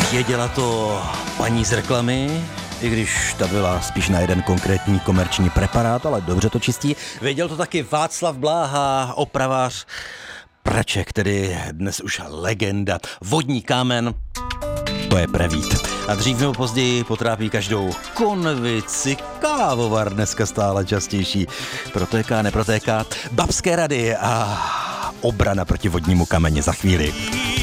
Věděla to paní z reklamy, i když ta byla spíš na jeden konkrétní komerční preparát, ale dobře to čistí. Věděl to taky Václav Bláha, opravář praček, tedy dnes už legenda. Vodní kámen, to je prevít. A dřív nebo později potrápí každou konvici. Kávovar dneska stále častější. Protéká, neprotéká. Babské rady a obrana proti vodnímu kameni za chvíli.